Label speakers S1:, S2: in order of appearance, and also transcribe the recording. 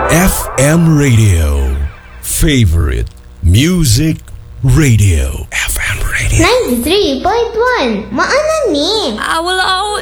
S1: FM Radio. Favorite Music Radio. FM Radio.
S2: 93.1 Maanan ni.
S3: I will always